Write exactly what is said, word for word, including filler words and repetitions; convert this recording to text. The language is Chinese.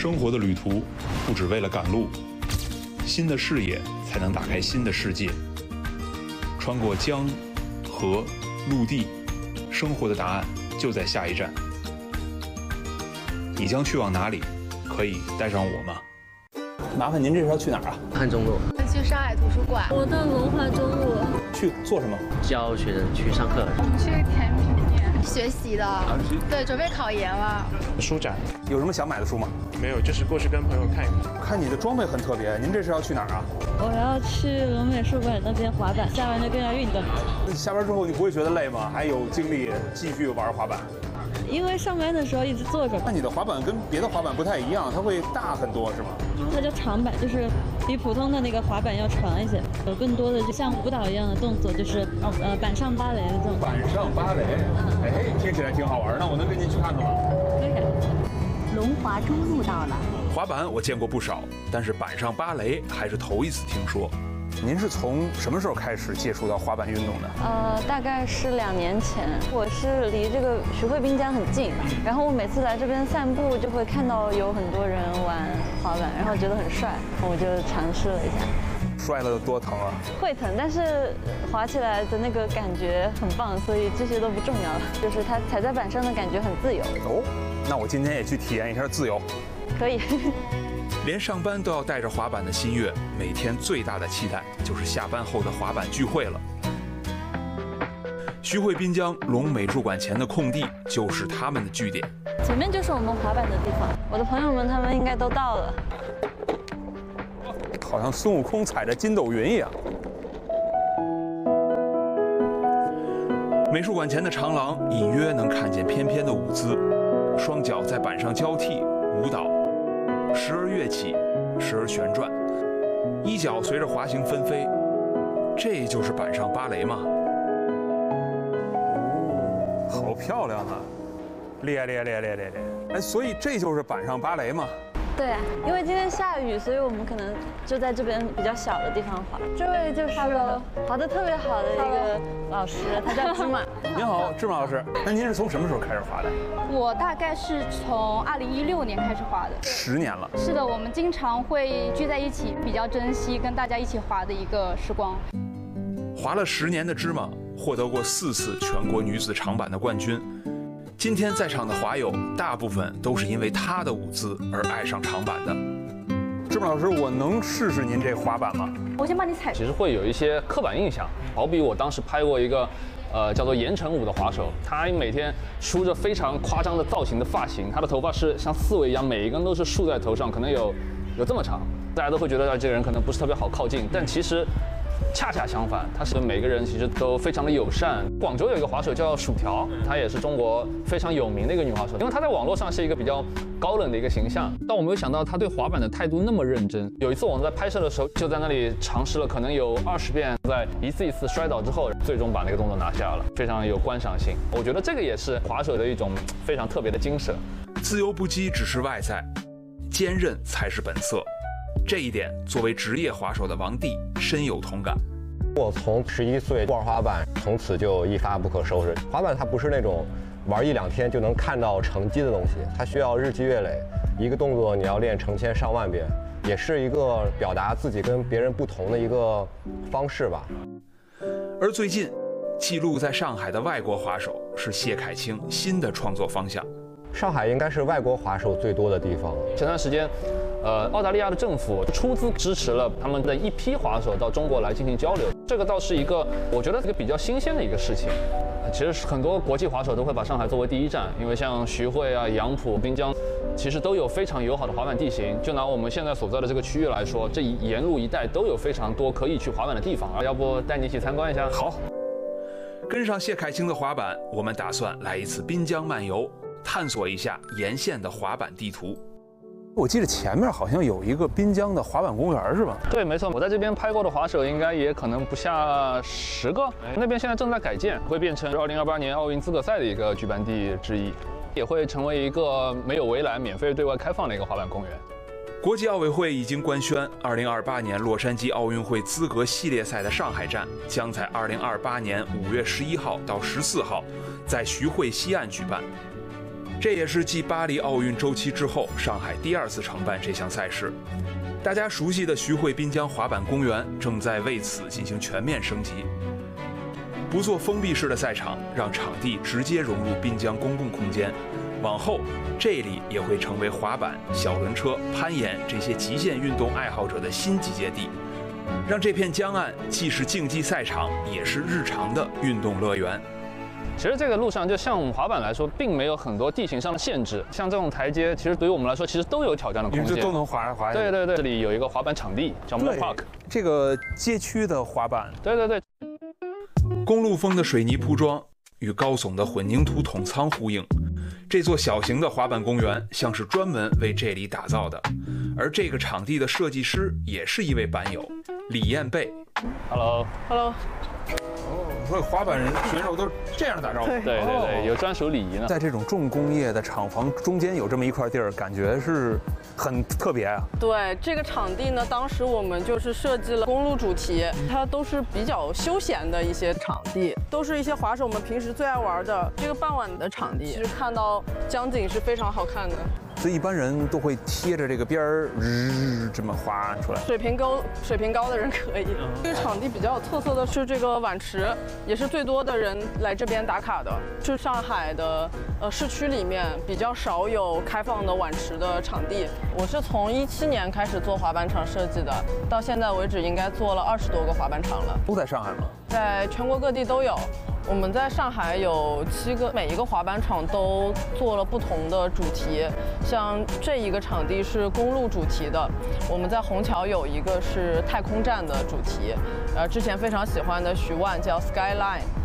生活的旅途不只为了赶路，新的视野才能打开新的世界。穿过江、河、陆地，生活的答案就在下一站。你将去往哪里？可以带上我吗？麻烦您这是要去哪儿啊？ 汉中路。 去上海图书馆。 我的文化中路。 去做什么？ 教学生去上课。 我们去甜品店学习的。对，准备考研了。 书展。 有什么想买的书吗？ 没有，就是过去跟朋友看一看。 看你的装备很特别，您这是要去哪儿啊？ 我要去龙美术馆那边滑板，下完就跟着运动。 下班之后你不会觉得累吗？还有精力继续玩滑板？ 因为上班的时候一直坐着。 那你的滑板跟别的滑板不太一样，它会大很多是吗？ 它叫长板，就是比普通的那个滑板要长一些，有更多的就像舞蹈一样的动作，就是呃板上芭蕾的这种。 板上芭蕾，嗯、哎，听起来挺好玩。那我能跟您去看看吗？ 可以。 龙华中路到了。 滑板我见过不少，但是板上芭蕾还是头一次听说。您是从什么时候开始接触到滑板运动的？ 呃，大概是两年前。我是离这个徐汇滨江很近，然后我每次来这边散步就会看到有很多人玩滑板，然后觉得很帅，我就尝试了一下。 摔了多疼啊？会疼，但是滑起来的那个感觉很棒，所以这些都不重要了。就是它踩在板上的感觉很自由。 哦，那我今天也去体验一下自由。 可以。 连上班都要带着滑板的新月，每天最大的期待就是下班后的滑板聚会了。徐汇滨江龙美术馆前的空地就是他们的据点， 前面就是我们滑板的地方。我的朋友们他们应该都到了， 好像孙悟空踩着筋斗云一样。美术馆前的长廊隐约能看见翩翩的舞姿，双脚在板上交替舞蹈。时而跃起，时而旋转，衣角随着滑行纷飞，这就是板上芭蕾吗？好漂亮啊！厉害厉害厉害厉害厉害！哎，所以这就是板上芭蕾吗？ 对啊，因为今天下雨，所以我们可能就在这边比较小的地方滑。这位就是滑得特别好的一个老师，他叫芝麻。 您好，芝麻老师。那您是从什么时候开始滑的？ 我大概是从二零一六年开始滑的。 十年了。 是的，我们经常会聚在一起，比较珍惜跟大家一起滑的一个时光。 滑了十年的芝麻，获得过四次全国女子长板的冠军。今天在场的滑友，大部分都是因为她的舞姿而爱上长板的。芝麻老师，我能试试您这滑板吗？ 我先帮你踩。 其实会有一些刻板印象，好比我当时拍过一个，呃，叫做言承武的滑手，他每天梳着非常夸张的造型的发型，他的头发是像刺猬一样，每一根都是竖在头上，可能有有这么长，大家都会觉得这个人可能不是特别好靠近，但其实。恰恰相反，他是每个人其实都非常的友善。广州有一个滑手叫薯条，她也是中国非常有名的一个女滑手，因为她在网络上是一个比较高冷的一个形象。但我没有想到她对滑板的态度那么认真。有一次我们在拍摄的时候，就在那里尝试了可能有二十遍，在一次一次摔倒之后，最终把那个动作拿下了，非常有观赏性。我觉得这个也是滑手的一种非常特别的精神。 自由不羁只是外在，坚韧才是本色。这一点，作为职业滑手的王帝深有同感。 我从十一岁玩滑板，从此就一发不可收拾。滑板它不是那种玩一两天就能看到成绩的东西，它需要日积月累，一个动作你要练成千上万遍，也是一个表达自己跟别人不同的一个方式吧。 而最近，记录在上海的外国滑手是谢凯清新的创作方向。 上海应该是外国滑手最多的地方。 前段时间。呃，澳大利亚的政府出资支持了他们的一批滑手到中国来进行交流，这个倒是一个我觉得这个比较新鲜的一个事情。其实很多国际滑手都会把上海作为第一站，因为像徐汇啊、杨浦、滨江，其实都有非常友好的滑板地形。就拿我们现在所在的这个区域来说，这一沿路一带都有非常多可以去滑板的地方。要不带你一起参观一下？ 好，跟上谢凯清的滑板，我们打算来一次滨江漫游，探索一下沿线的滑板地图。我记得前面好像有一个滨江的滑板公园，是吧？ 对，没错。我在这边拍过的滑手应该也可能不下十个。那边现在正在改建，会变成二零二八年奥运资格赛的一个举办地之一，也会成为一个没有围栏、免费对外开放的一个滑板公园。 国际奥委会已经官宣，二零二八年洛杉矶奥运会资格系列赛的上海站将在二零二八年五月十一号到十四号在徐汇西岸举办。 这也是继巴黎奥运周期之后，上海第二次承办这项赛事。大家熟悉的徐汇滨江滑板公园正在为此进行全面升级。不做封闭式的赛场，让场地直接融入滨江公共空间。往后，这里也会成为滑板、小轮车、攀岩这些极限运动爱好者的新集结地，让这片江岸既是竞技赛场，也是日常的运动乐园。 其实这个路上，就像我们滑板来说，并没有很多地形上的限制。像这种台阶，其实对于我们来说，其实都有挑战的空间， 都能滑滑。 对对对，这里有一个滑板场地，叫 Mo Park。 这个街区的滑板。 对对对。 公路风的水泥铺装与高耸的混凝土筒仓呼应，这座小型的滑板公园像是专门为这里打造的。而这个场地的设计师也是一位板友，李彦贝。 Hello。Hello。 哦，所以滑板人选手都这样打招呼。 对对对，有专属礼仪呢。 在这种重工业的厂房中间有这么一块地儿，感觉是很特别啊。 对，这个场地呢，当时我们就是设计了公路主题，它都是比较休闲的一些场地，都是一些滑手们平时最爱玩的这个傍晚的场地。其实看到江景是非常好看的。 所以一般人都会贴着这个边儿，日这么滑出来。 水平高，水平高的人可以。这个场地比较有特色的是这个碗池，也是最多的人来这边打卡的。是上海的呃市区里面比较少有开放的碗池的场地。我是从一七年开始做滑板场设计的，到现在为止应该做了二十多个滑板场了。 都在上海吗？ 在全国各地都有。我们在上海有七个，每一个滑板场都做了不同的主题。像这一个场地是公路主题的，我们在虹桥有一个是太空站的主题，呃，之前非常喜欢的徐万叫 Skyline。